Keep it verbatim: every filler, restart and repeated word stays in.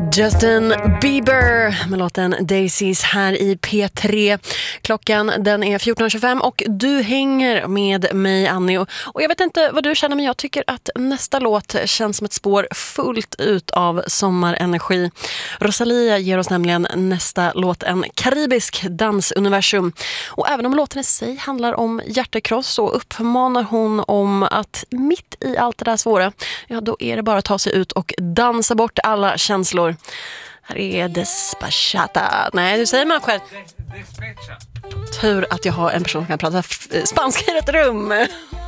Justin Bieber med låten Daisies här i P tre. Klockan den är fjorton tjugofem och du hänger med mig, Annie. Och jag vet inte vad du känner, men jag tycker att nästa låt känns som ett spår fullt ut av sommarenergi. Rosalia ger oss nämligen nästa låt en karibisk dansuniversum. Och även om låten i sig handlar om hjärtekross så uppmanar hon om att mitt i allt det där svåra, ja då är det bara att ta sig ut och dansa bort alla känslor. Här är Despachata. Nej, du säger man själv. Tur att jag har en person som kan prata spanska i ett rum.